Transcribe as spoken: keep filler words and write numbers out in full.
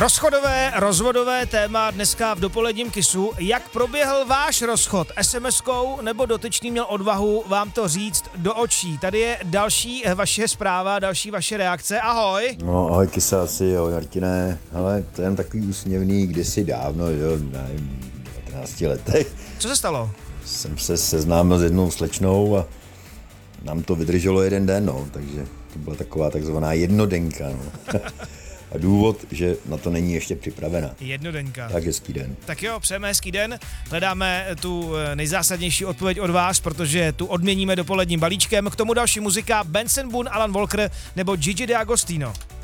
Rozchodové, rozvodové téma dneska v dopoledním Kissu. Jak proběhl váš rozchod? es em eskou nebo dotyčný měl odvahu vám to říct do očí? Tady je další vaše zpráva, další vaše reakce. Ahoj. No ahoj Kisa, asi jo, Martine. Ale to je jen takový úsměvný kdysi dávno, jo, nevím, v devatenácti letech. Co se stalo? Jsem se seznámil s jednou slečnou a nám to vydrželo jeden den, no, takže to byla taková takzvaná jednodenka, no. A důvod, že na to není ještě připravena. Jednodenka. Tak hezký den. Tak jo, přejeme hezký den. Hledáme tu nejzásadnější odpověď od vás, protože tu odměníme dopoledním balíčkem. K tomu další muzika Benson Boone, Alan Walker nebo Gigi D'Agostino.